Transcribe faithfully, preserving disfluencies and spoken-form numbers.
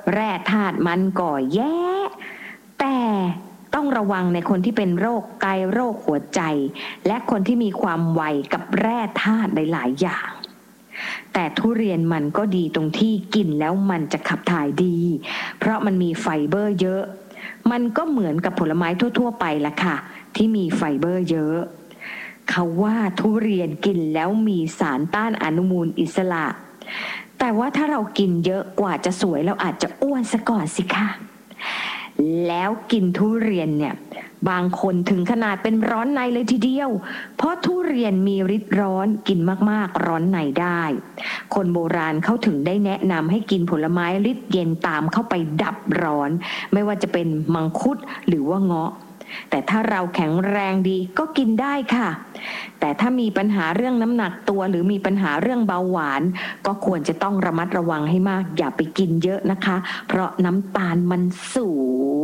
แร่ธาตุมันก่อแย่แต่ต้องระวังในคนที่เป็นโรคไตโรคหัวใจและคนที่มีความไวกับแร่ธาตุหลายๆอย่างแต่ทุเรียนมันก็ดีตรงที่กินแล้วมันจะขับถ่ายดีเพราะมันมีไฟเบอร์เยอะมันก็เหมือนกับผลไม้ทั่วๆไปละค่ะที่มีไฟเบอร์เยอะเขาว่าทุเรียนกินแล้วมีสารต้านอนุมูลอิสระแต่ว่าถ้าเรากินเยอะกว่าจะสวยเราอาจจะอ้วนซะก่อนสิคะแล้วกินทุเรียนเนี่ยบางคนถึงขนาดเป็นร้อนในเลยทีเดียวเพราะทุเรียนมีฤทธิ์ร้อนกินมากๆร้อนในได้คนโบราณเขาถึงได้แนะนำให้กินผลไม้ฤทธิ์เย็นตามเข้าไปดับร้อนไม่ว่าจะเป็นมังคุดหรือว่าเงาะแต่ถ้าเราแข็งแรงดีก็กินได้ค่ะแต่ถ้ามีปัญหาเรื่องน้ำหนักตัวหรือมีปัญหาเรื่องเบาหวานก็ควรจะต้องระมัดระวังให้มากอย่าไปกินเยอะนะคะเพราะน้ำตาลมันสูง